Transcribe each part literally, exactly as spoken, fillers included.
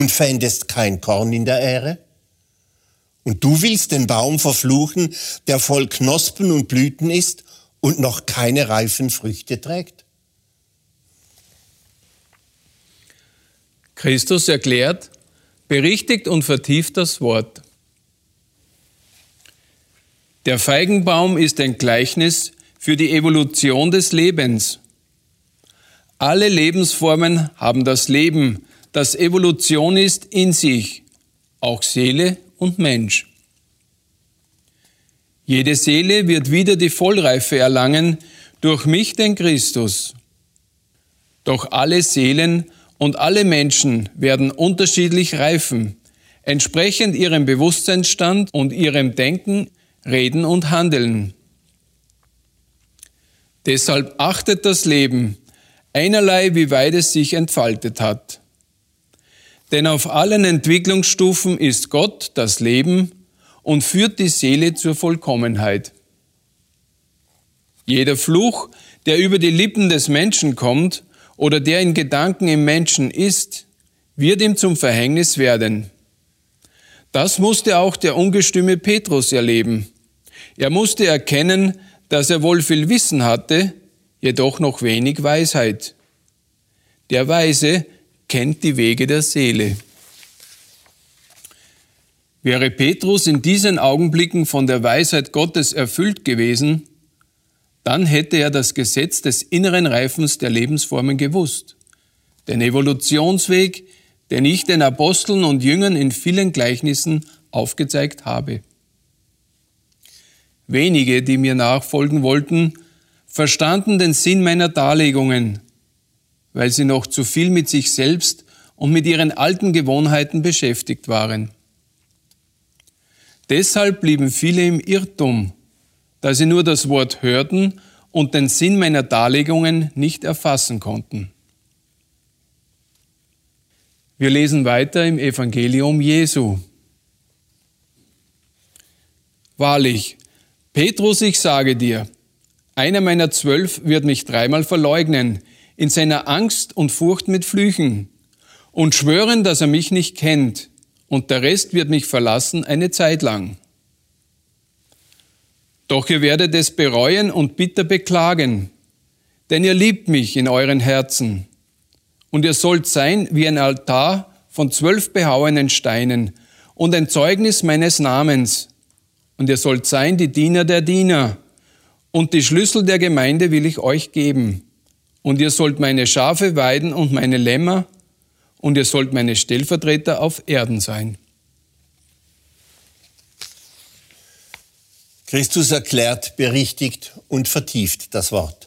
und fändest kein Korn in der Ähre? Und du willst den Baum verfluchen, der voll Knospen und Blüten ist und noch keine reifen Früchte trägt? Christus erklärt, berichtigt und vertieft das Wort. Der Feigenbaum ist ein Gleichnis für die Evolution des Lebens. Alle Lebensformen haben das Leben, das Evolution ist, in sich, auch Seele und Mensch. Jede Seele wird wieder die Vollreife erlangen durch mich, den Christus. Doch alle Seelen und alle Menschen werden unterschiedlich reifen, entsprechend ihrem Bewusstseinsstand und ihrem Denken, Reden und Handeln. Deshalb achtet das Leben einerlei, wie weit es sich entfaltet hat. Denn auf allen Entwicklungsstufen ist Gott das Leben und führt die Seele zur Vollkommenheit. Jeder Fluch, der über die Lippen des Menschen kommt oder der in Gedanken im Menschen ist, wird ihm zum Verhängnis werden. Das musste auch der ungestüme Petrus erleben. Er musste erkennen, dass er wohl viel Wissen hatte, jedoch noch wenig Weisheit. Der Weise kennt die Wege der Seele. Wäre Petrus in diesen Augenblicken von der Weisheit Gottes erfüllt gewesen, dann hätte er das Gesetz des inneren Reifens der Lebensformen gewusst, den Evolutionsweg, den ich den Aposteln und Jüngern in vielen Gleichnissen aufgezeigt habe. Wenige, die mir nachfolgen wollten, verstanden den Sinn meiner Darlegungen, weil sie noch zu viel mit sich selbst und mit ihren alten Gewohnheiten beschäftigt waren. Deshalb blieben viele im Irrtum, da sie nur das Wort hörten und den Sinn meiner Darlegungen nicht erfassen konnten. Wir lesen weiter im Evangelium Jesu. Wahrlich, Petrus, ich sage dir, einer meiner zwölf wird mich dreimal verleugnen, in seiner Angst und Furcht mit Flüchen und schwören, dass er mich nicht kennt, und der Rest wird mich verlassen eine Zeit lang. Doch ihr werdet es bereuen und bitter beklagen, denn ihr liebt mich in euren Herzen. Und ihr sollt sein wie ein Altar von zwölf behauenen Steinen und ein Zeugnis meines Namens. Und ihr sollt sein die Diener der Diener. Und die Schlüssel der Gemeinde will ich euch geben. Und ihr sollt meine Schafe weiden und meine Lämmer. Und ihr sollt meine Stellvertreter auf Erden sein. Christus erklärt, berichtigt und vertieft das Wort.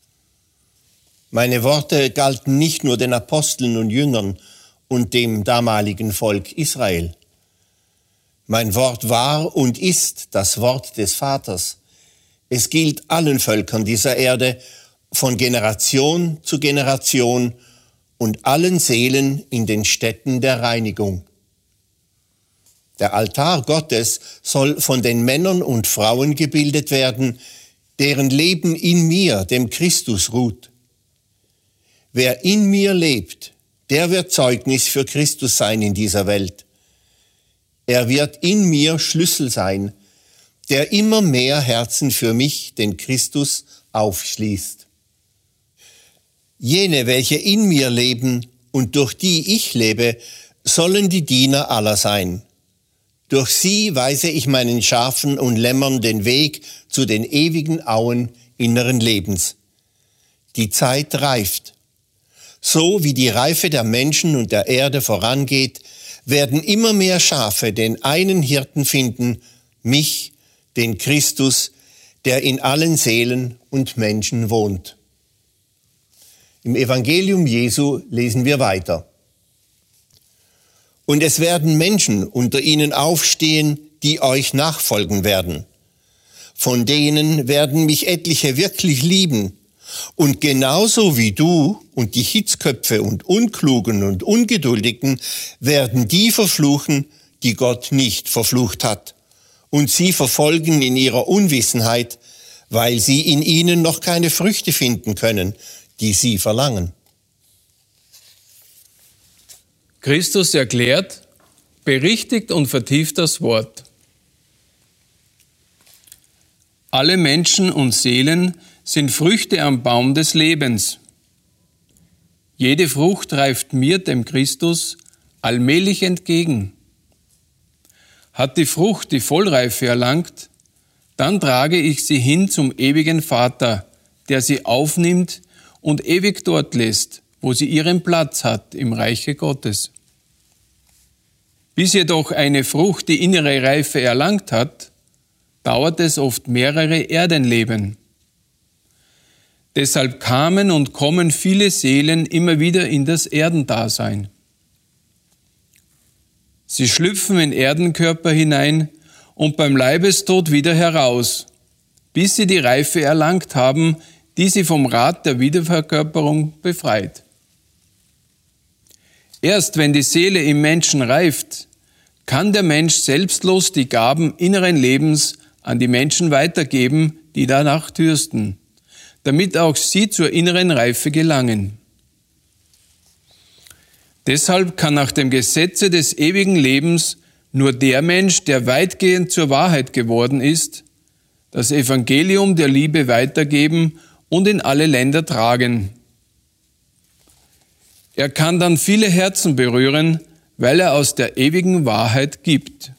Meine Worte galten nicht nur den Aposteln und Jüngern und dem damaligen Volk Israel. Mein Wort war und ist das Wort des Vaters. Es gilt allen Völkern dieser Erde, von Generation zu Generation und allen Seelen in den Städten der Reinigung. Der Altar Gottes soll von den Männern und Frauen gebildet werden, deren Leben in mir, dem Christus, ruht. Wer in mir lebt, der wird Zeugnis für Christus sein in dieser Welt. Er wird in mir Schlüssel sein, der immer mehr Herzen für mich, den Christus, aufschließt. Jene, welche in mir leben und durch die ich lebe, sollen die Diener aller sein. Durch sie weise ich meinen Schafen und Lämmern den Weg zu den ewigen Auen inneren Lebens. Die Zeit reift. So wie die Reife der Menschen und der Erde vorangeht, werden immer mehr Schafe den einen Hirten finden, mich, den Christus, der in allen Seelen und Menschen wohnt. Im Evangelium Jesu lesen wir weiter. Und es werden Menschen unter ihnen aufstehen, die euch nachfolgen werden. Von denen werden mich etliche wirklich lieben. Und genauso wie du und die Hitzköpfe und Unklugen und Ungeduldigen werden die verfluchen, die Gott nicht verflucht hat. Und sie verfolgen in ihrer Unwissenheit, weil sie in ihnen noch keine Früchte finden können, die sie verlangen. Christus erklärt, berichtigt und vertieft das Wort. Alle Menschen und Seelen sind Früchte am Baum des Lebens. Jede Frucht reift mir, dem Christus, allmählich entgegen. Hat die Frucht die Vollreife erlangt, dann trage ich sie hin zum ewigen Vater, der sie aufnimmt und ewig dort lässt, wo sie ihren Platz hat im Reiche Gottes. Bis jedoch eine Frucht die innere Reife erlangt hat, dauert es oft mehrere Erdenleben. Deshalb kamen und kommen viele Seelen immer wieder in das Erdendasein. Sie schlüpfen in Erdenkörper hinein und beim Leibestod wieder heraus, bis sie die Reife erlangt haben, die sie vom Rat der Wiederverkörperung befreit. Erst wenn die Seele im Menschen reift, kann der Mensch selbstlos die Gaben inneren Lebens an die Menschen weitergeben, die danach dürsten, damit auch sie zur inneren Reife gelangen. Deshalb kann nach dem Gesetze des ewigen Lebens nur der Mensch, der weitgehend zur Wahrheit geworden ist, das Evangelium der Liebe weitergeben und in alle Länder tragen. Er kann dann viele Herzen berühren, weil er aus der ewigen Wahrheit gibt.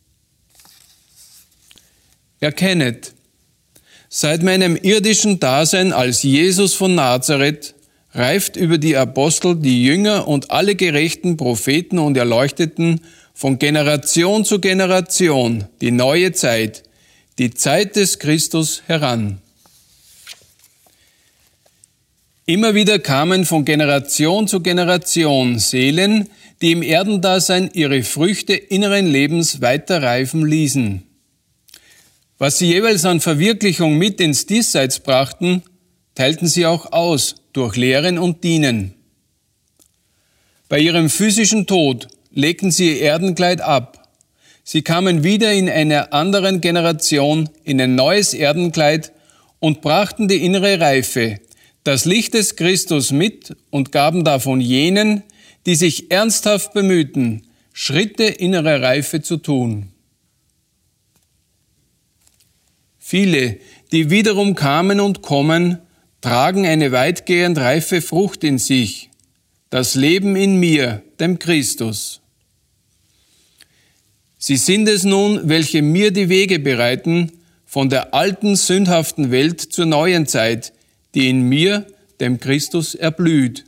Erkennet, seit meinem irdischen Dasein als Jesus von Nazareth reift über die Apostel, die Jünger und alle gerechten Propheten und Erleuchteten von Generation zu Generation die neue Zeit, die Zeit des Christus heran. Immer wieder kamen von Generation zu Generation Seelen, die im Erdendasein ihre Früchte inneren Lebens weiter reifen ließen. Was sie jeweils an Verwirklichung mit ins Diesseits brachten, teilten sie auch aus durch Lehren und Dienen. Bei ihrem physischen Tod legten sie ihr Erdenkleid ab. Sie kamen wieder in einer anderen Generation in ein neues Erdenkleid und brachten die innere Reife, das Licht des Christus mit und gaben davon jenen, die sich ernsthaft bemühten, Schritte innerer Reife zu tun. Viele, die wiederum kamen und kommen, tragen eine weitgehend reife Frucht in sich, das Leben in mir, dem Christus. Sie sind es nun, welche mir die Wege bereiten, von der alten, sündhaften Welt zur neuen Zeit, die in mir, dem Christus, erblüht.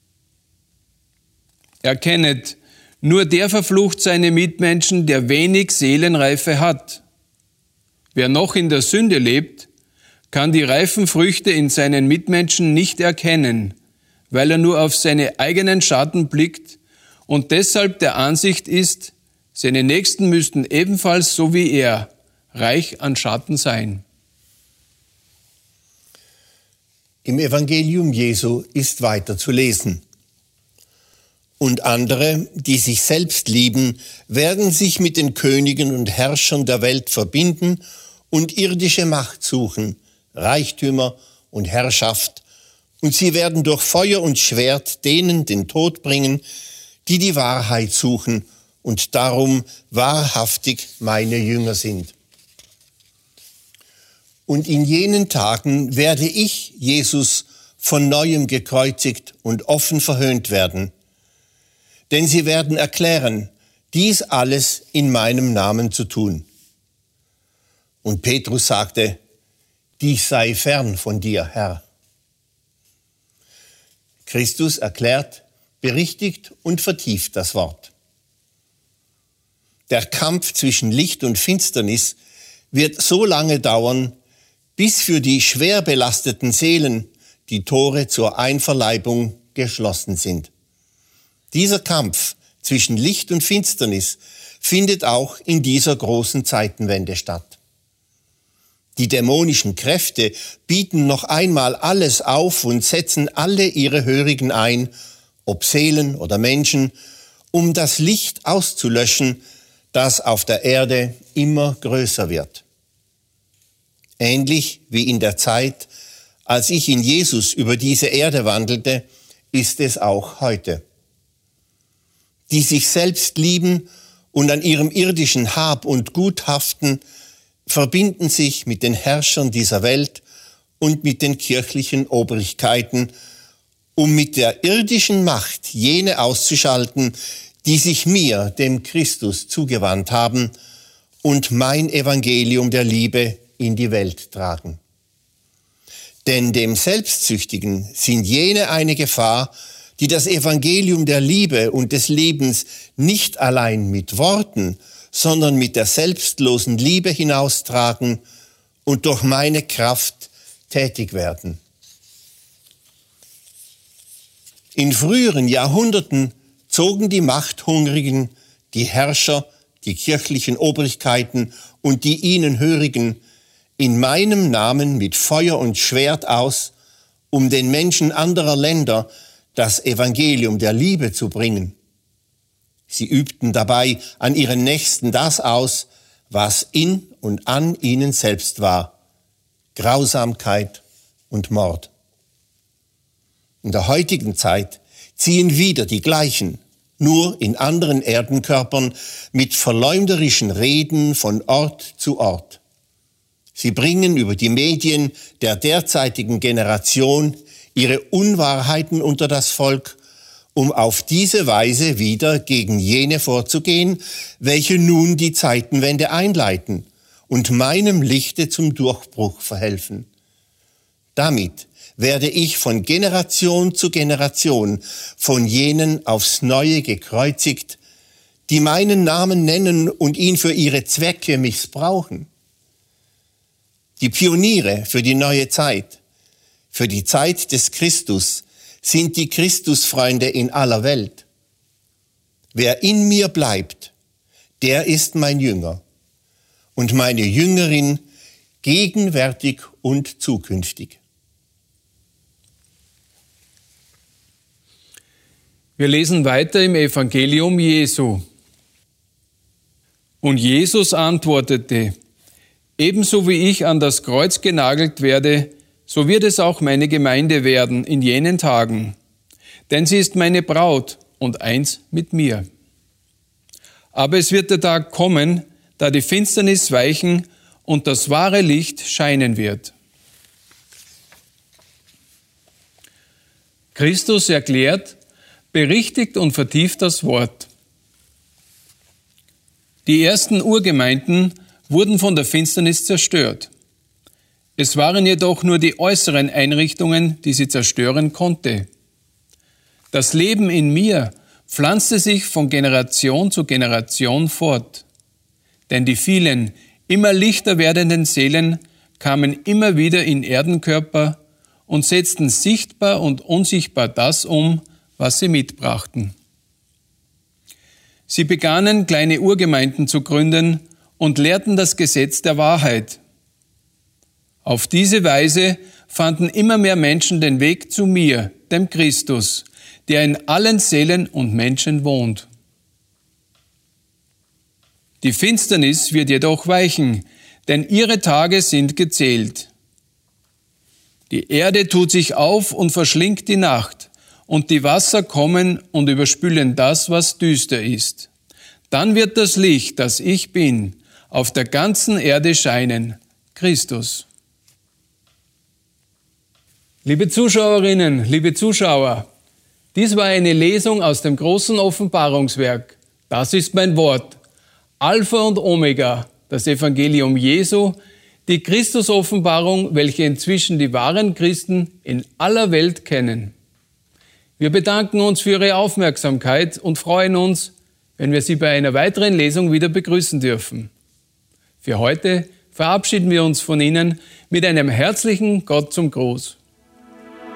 Erkennet, nur der verflucht seine Mitmenschen, der wenig Seelenreife hat. Wer noch in der Sünde lebt, kann die reifen Früchte in seinen Mitmenschen nicht erkennen, weil er nur auf seine eigenen Schatten blickt und deshalb der Ansicht ist, seine Nächsten müssten ebenfalls so wie er reich an Schatten sein. Im Evangelium Jesu ist weiter zu lesen. Und andere, die sich selbst lieben, werden sich mit den Königen und Herrschern der Welt verbinden und irdische Macht suchen, Reichtümer und Herrschaft, und sie werden durch Feuer und Schwert denen den Tod bringen, die die Wahrheit suchen und darum wahrhaftig meine Jünger sind. Und in jenen Tagen werde ich, Jesus, von Neuem gekreuzigt und offen verhöhnt werden. Denn sie werden erklären, dies alles in meinem Namen zu tun. Und Petrus sagte, dies sei fern von dir, Herr. Christus erklärt, berichtigt und vertieft das Wort. Der Kampf zwischen Licht und Finsternis wird so lange dauern, bis für die schwer belasteten Seelen die Tore zur Einverleibung geschlossen sind. Dieser Kampf zwischen Licht und Finsternis findet auch in dieser großen Zeitenwende statt. Die dämonischen Kräfte bieten noch einmal alles auf und setzen alle ihre Hörigen ein, ob Seelen oder Menschen, um das Licht auszulöschen, das auf der Erde immer größer wird. Ähnlich wie in der Zeit, als ich in Jesus über diese Erde wandelte, ist es auch heute. die sich selbst lieben und an ihrem irdischen Hab und Gut haften, verbinden sich mit den Herrschern dieser Welt und mit den kirchlichen Obrigkeiten, um mit der irdischen Macht jene auszuschalten, die sich mir, dem Christus, zugewandt haben und mein Evangelium der Liebe in die Welt tragen. Denn dem Selbstsüchtigen sind jene eine Gefahr, die das Evangelium der Liebe und des Lebens nicht allein mit Worten, sondern mit der selbstlosen Liebe hinaustragen und durch meine Kraft tätig werden. In früheren Jahrhunderten zogen die Machthungrigen, die Herrscher, die kirchlichen Obrigkeiten und die ihnen Hörigen in meinem Namen mit Feuer und Schwert aus, um den Menschen anderer Länder das Evangelium der Liebe zu bringen. Sie übten dabei an ihren Nächsten das aus, was in und an ihnen selbst war: Grausamkeit und Mord. In der heutigen Zeit ziehen wieder die gleichen, nur in anderen Erdenkörpern, mit verleumderischen Reden von Ort zu Ort. Sie bringen über die Medien der derzeitigen Generation ihre Unwahrheiten unter das Volk, um auf diese Weise wieder gegen jene vorzugehen, welche nun die Zeitenwende einleiten und meinem Lichte zum Durchbruch verhelfen. Damit werde ich von Generation zu Generation von jenen aufs Neue gekreuzigt, die meinen Namen nennen und ihn für ihre Zwecke missbrauchen. Die Pioniere für die neue Zeit, für die Zeit des Christus, sind die Christusfreunde in aller Welt. Wer in mir bleibt, der ist mein Jünger und meine Jüngerin gegenwärtig und zukünftig. Wir lesen weiter im Evangelium Jesu. Und Jesus antwortete: Ebenso wie ich an das Kreuz genagelt werde, so wird es auch meine Gemeinde werden in jenen Tagen. Denn sie ist meine Braut und eins mit mir. Aber es wird der Tag kommen, da die Finsternis weichen und das wahre Licht scheinen wird. Christus erklärt, berichtigt und vertieft das Wort. Die ersten Urgemeinden wurden von der Finsternis zerstört. Es waren jedoch nur die äußeren Einrichtungen, die sie zerstören konnte. Das Leben in mir pflanzte sich von Generation zu Generation fort. Denn die vielen, immer lichter werdenden Seelen kamen immer wieder in Erdenkörper und setzten sichtbar und unsichtbar das um, was sie mitbrachten. Sie begannen, kleine Urgemeinden zu gründen und lehrten das Gesetz der Wahrheit. Auf diese Weise fanden immer mehr Menschen den Weg zu mir, dem Christus, der in allen Seelen und Menschen wohnt. Die Finsternis wird jedoch weichen, denn ihre Tage sind gezählt. Die Erde tut sich auf und verschlingt die Nacht, und die Wasser kommen und überspülen das, was düster ist. Dann wird das Licht, das ich bin, auf der ganzen Erde scheinen, Christus. Liebe Zuschauerinnen, liebe Zuschauer, dies war eine Lesung aus dem großen Offenbarungswerk. Das ist mein Wort. Alpha und Omega, das Evangelium Jesu, die Christus-Offenbarung, welche inzwischen die wahren Christen in aller Welt kennen. Wir bedanken uns für Ihre Aufmerksamkeit und freuen uns, wenn wir Sie bei einer weiteren Lesung wieder begrüßen dürfen. Für heute verabschieden wir uns von Ihnen mit einem herzlichen Gott zum Gruß.